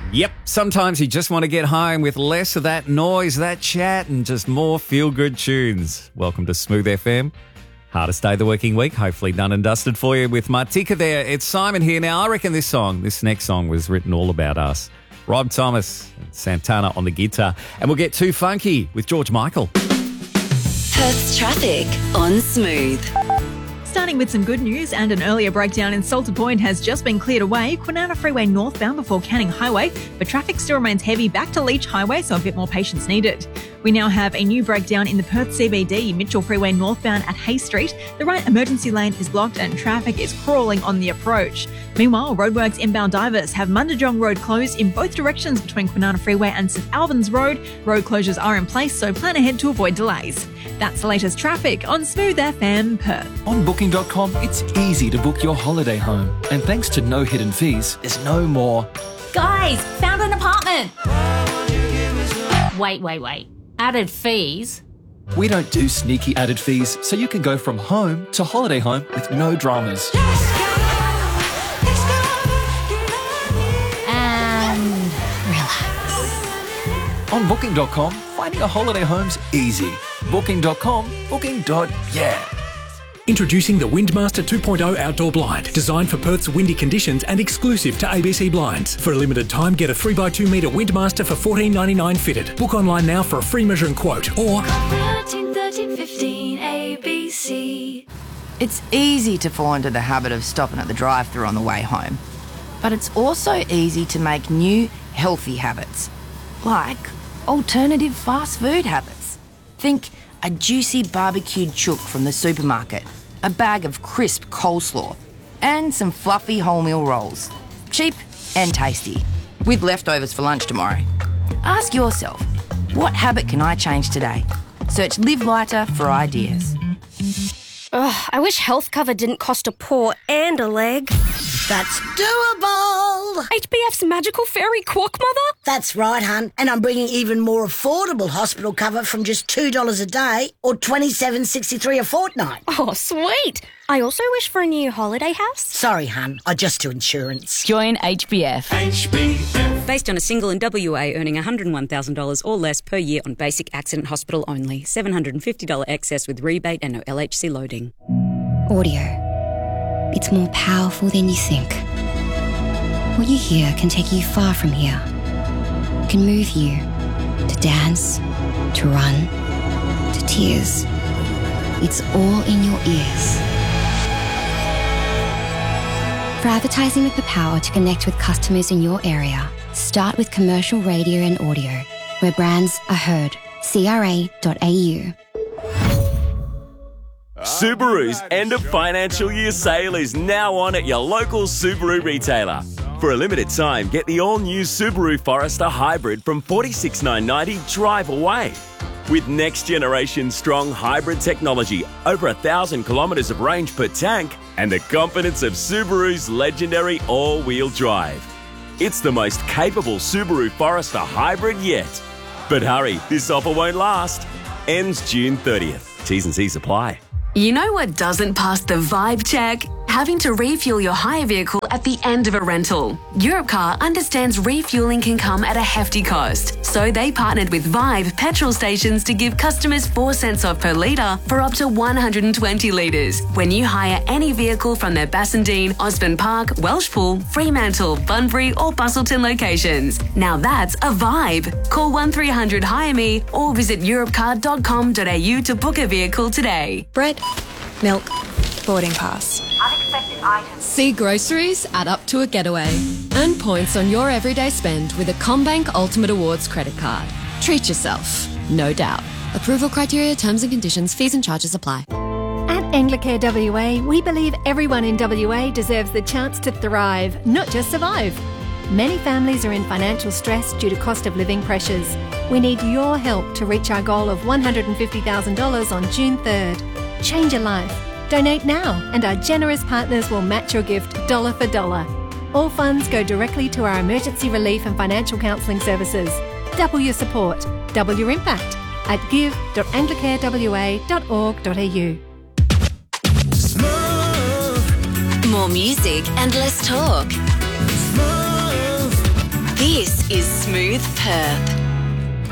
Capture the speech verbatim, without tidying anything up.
Yep, sometimes you just want to get home with less of that noise, that chat, and just more feel-good tunes. Welcome to Smooth F M. Hardest day of the working week, hopefully done and dusted for you with Martika there. It's Simon here. Now, I reckon this song, this next song was written all about us. Rob Thomas and Santana on the guitar. And we'll get too funky with George Michael. Perth's traffic on Smooth. Starting with some good news and an earlier breakdown in Salter Point has just been cleared away. Kwinana Freeway northbound before Canning Highway, but traffic still remains heavy back to Leach Highway, so a bit more patience needed. We now have a new breakdown in the Perth C B D, Mitchell Freeway northbound at Hay Street. The right emergency lane is blocked and traffic is crawling on the approach. Meanwhile, roadworks inbound divers have Mundajong Road closed in both directions between Kwinana Freeway and St Albans Road. Road closures are in place, so plan ahead to avoid delays. That's the latest traffic on Smooth F M Perth. On booking dot com, it's easy to book your holiday home. And thanks to no hidden fees, there's no more. Guys, found an apartment. Wait, wait, wait. Added fees? We don't do sneaky added fees, so you can go from home to holiday home with no dramas. And relax. On booking dot com, finding a holiday home's easy. booking dot com, booking. Yeah. Introducing the Windmaster two point oh Outdoor Blind, designed for Perth's windy conditions and exclusive to A B C Blinds. For a limited time, get a three by two metre Windmaster for fourteen ninety-nine fitted. Book online now for a free measure and quote, or thirteen, thirteen, fifteen, A B C. It's easy to fall into the habit of stopping at the drive-thru on the way home. But it's also easy to make new, healthy habits, like alternative fast food habits. Think a juicy barbecued chook from the supermarket, a bag of crisp coleslaw, and some fluffy wholemeal rolls. Cheap and tasty, with leftovers for lunch tomorrow. Ask yourself, what habit can I change today? Search Live Lighter for ideas. Ugh, I wish health cover didn't cost a paw and a leg. That's doable! H B F's magical fairy quack mother? That's right, hun. And I'm bringing even more affordable hospital cover from just two dollars a day or twenty-seven dollars and sixty-three cents a fortnight. Oh, sweet. I also wish for a new holiday house. Sorry, hun. I just do insurance. Join H B F. H B F. Based on a single in W A earning one hundred one thousand dollars or less per year on basic accident hospital only. seven hundred fifty dollars excess with rebate and no L H C loading. Audio. It's more powerful than you think. What you hear can take you far from here. It can move you to dance, to run, to tears. It's all in your ears. For advertising with the power to connect with customers in your area, start with commercial radio and audio, where brands are heard. C R A dot A U. Subaru's end of financial year sale is now on at your local Subaru retailer. For a limited time, get the all-new Subaru Forester Hybrid from forty-six thousand nine hundred ninety drive away. With next-generation strong hybrid technology, over a thousand kilometres of range per tank, and the confidence of Subaru's legendary all-wheel drive. It's the most capable Subaru Forester Hybrid yet. But hurry, this offer won't last. Ends June thirtieth. T's and C's apply. You know what doesn't pass the vibe check? Having to refuel your hire vehicle at the end of a rental. Europcar understands refueling can come at a hefty cost, so they partnered with Vibe petrol stations to give customers four cents off per litre for up to one hundred twenty litres when you hire any vehicle from their Bassendean, Osborne Park, Welshpool, Fremantle, Bunbury or Bustleton locations. Now that's a vibe. Call one three hundred hire me or visit europcar dot com dot a u to book a vehicle today. Bread, milk, boarding pass. Unexpected items. See groceries add up to a getaway. Earn points on your everyday spend with a CommBank Ultimate Awards credit card. Treat yourself, no doubt. Approval criteria, terms and conditions, fees and charges apply. At Anglicare W A, we believe everyone in W A deserves the chance to thrive, not just survive. Many families are in financial stress due to cost of living pressures. We need your help to reach our goal of one hundred fifty thousand dollars on June third. Change a life. Donate now and our generous partners will match your gift dollar for dollar. All funds go directly to our emergency relief and financial counselling services. Double your support, double your impact at give dot anglicare w a dot org dot a u. More music and less talk. This is Smooth Perth.